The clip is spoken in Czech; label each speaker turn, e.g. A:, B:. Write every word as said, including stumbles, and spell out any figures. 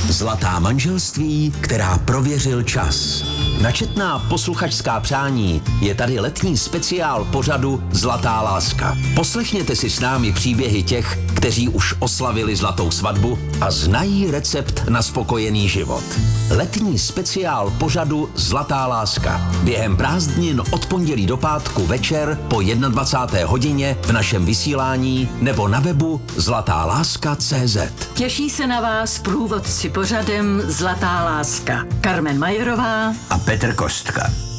A: Zlatá manželství, která prověřil čas. Na četná posluchačská přání je tady letní speciál pořadu Zlatá láska. Poslechněte si s námi příběhy těch, kteří už oslavili zlatou svatbu a znají recept na spokojený život. Letní speciál pořadu Zlatá láska. Během prázdnin od pondělí do pátku večer po dvacáté jedné hodině v našem vysílání nebo na webu zlatá láska tečka cé zet.
B: Těší se na vás průvodci pořadem Zlatá láska. Carmen Majerová
A: a Petr Kostka.